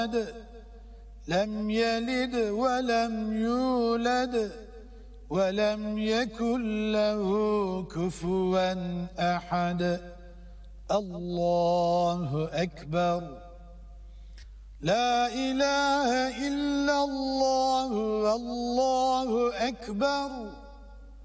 لم يلد ولم يولد ولم يكن له كفوا أحد. الله أكبر. لا إله إلا الله والله أكبر.